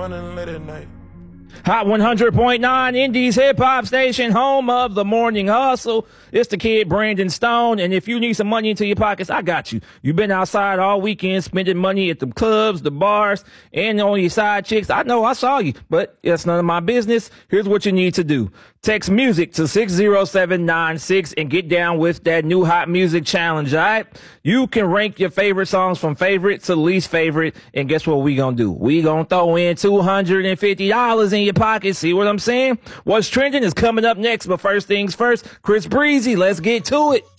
running late at night. Hot 100.9, Indies hip hop station, home of the morning hustle. It's the kid Brandon Stone, and if you need some money into your pockets, I got you. You've been outside all weekend spending money at the clubs, the bars, and on your side chicks. I know, I saw you, but it's none of my business. Here's what you need to do. Text music to 60796 and get down with that new hot music challenge, all right? You can rank your favorite songs from favorite to least favorite, and guess what we gonna do? We gonna throw in $250 in your pocket. See what I'm saying? What's trending is coming up next, but first things first, Chris Breezy, let's get to it.